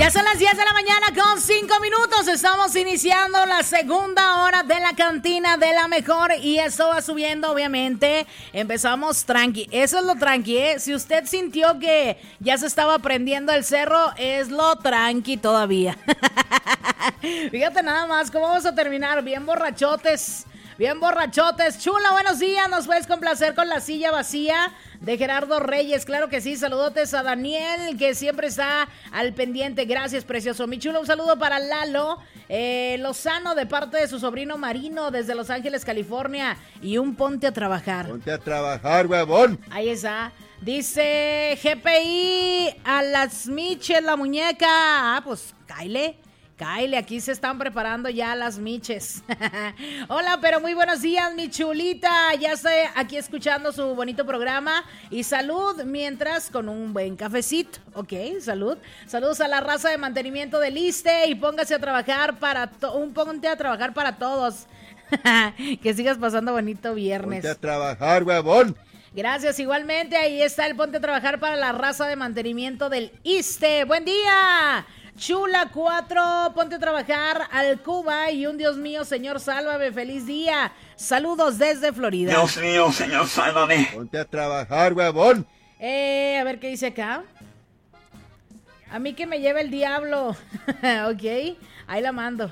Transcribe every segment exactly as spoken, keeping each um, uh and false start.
Ya son las diez de la mañana con cinco minutos. Estamos iniciando la segunda hora de la cantina de la mejor y esto va subiendo, obviamente. Empezamos tranqui. Eso es lo tranqui, ¿eh? Si usted sintió que ya se estaba prendiendo el cerro, es lo tranqui todavía. Fíjate nada más cómo vamos a terminar. Bien borrachotes. Bien borrachotes. Chula, buenos días. Nos puedes complacer con la silla vacía de Gerardo Reyes. Claro que sí. Saludotes a Daniel, que siempre está al pendiente. Gracias, precioso. Mi chulo, un saludo para Lalo eh, Lozano, de parte de su sobrino Marino, desde Los Ángeles, California. Y un ponte a trabajar. Ponte a trabajar, huevón. Ahí está. Dice G P I a las miches, la muñeca. Ah, pues, Kyle. Kyle, aquí se están preparando ya las miches. Hola, pero muy buenos días, mi chulita. Ya estoy aquí escuchando su bonito programa. Y salud, mientras con un buen cafecito. Ok, salud. Saludos a la raza de mantenimiento del ISSSTE. Y póngase a trabajar para... To- un ponte a trabajar para todos. Que sigas pasando bonito viernes. Ponte a trabajar, huevón. Gracias, igualmente. Ahí está el ponte a trabajar para la raza de mantenimiento del ISSSTE. ¡Buen día! Chula cuatro, ponte a trabajar al Cuba y un Dios mío, Señor, sálvame, feliz día. Saludos desde Florida. Dios mío, Señor, sálvame. Ponte a trabajar, huevón. Eh, a ver qué dice acá. A mí que me lleve el diablo. Ok, ahí la mando.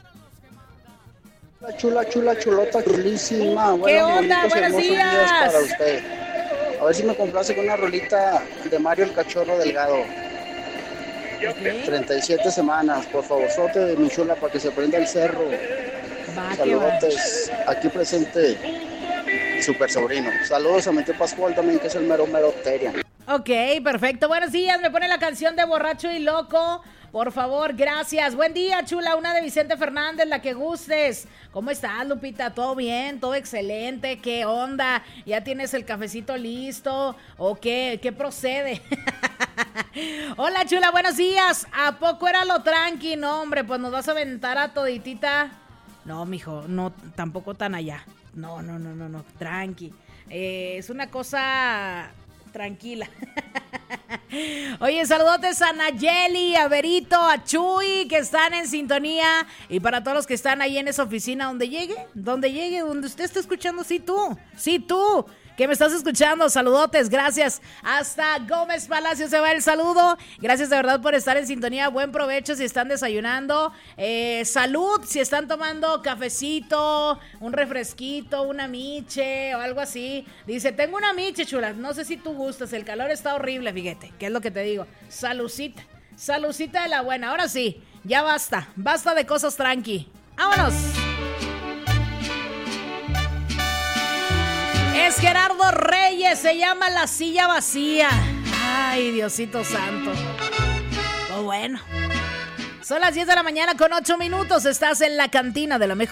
La chula, chula, chulota, chulísima. ¿Qué onda? Buenos días. días para usted. A ver si me complace con una rolita de Mario el Cachorro Delgado. Okay. treinta y siete semanas, por favor, sote de mi chula para que se prenda el cerro. Va, Saludotes, aquí presente, super sobrino. Saludos a mi tío Pascual también, que es el mero mero Terian. Ok, perfecto. Buenos días, me pone la canción de Borracho y Loco. Por favor, gracias. Buen día, chula. Una de Vicente Fernández, la que gustes. ¿Cómo estás, Lupita? ¿Todo bien? ¿Todo excelente? ¿Qué onda? ¿Ya tienes el cafecito listo? ¿O qué? ¿Qué procede? Hola, chula, buenos días. ¿A poco era lo tranqui? No, hombre, pues nos vas a aventar a toditita. No, mijo, no, tampoco tan allá. No, no, no, no, no, tranqui. Eh, es una cosa tranquila. Oye, saludotes a Nayeli, a Berito, a Chuy, que están en sintonía. Y para todos los que están ahí en esa oficina, donde llegue, donde llegue, donde usted está escuchando, sí tú, sí tú, que me estás escuchando, saludotes, gracias. Hasta Gómez Palacio se va el saludo. Gracias de verdad por estar en sintonía. Buen provecho si están desayunando. Eh, salud si están tomando cafecito, un refresquito, una miche o algo así. Dice, tengo una miche, chula. No sé si tú gustas, el calor está horrible, fíjate. ¿Qué es lo que te digo? Salucita, salucita de la buena. Ahora sí, ya basta. Basta de cosas tranqui. ¡Vámonos! Es Gerardo Reyes, se llama La Silla Vacía. Ay, Diosito santo. Pues bueno. Son las diez de la mañana con ocho minutos. Estás en la cantina de la mejor.